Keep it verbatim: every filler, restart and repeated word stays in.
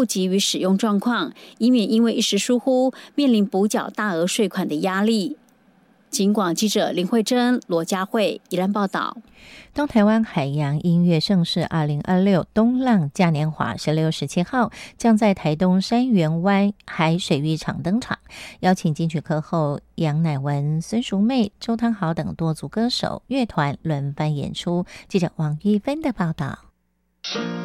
户籍与使用状况，以免因为一时疏忽面临补缴大额税款的压力。警广记者林慧珍、罗佳慧宜兰报道。 东台湾海洋音乐盛事二零二六东浪嘉年华十六、十七号将在台东山园湾海水浴场登场，邀请金曲歌后杨乃文、孙淑媚、周汤豪等多组歌手乐团轮番演出。记者王玉芬的报道。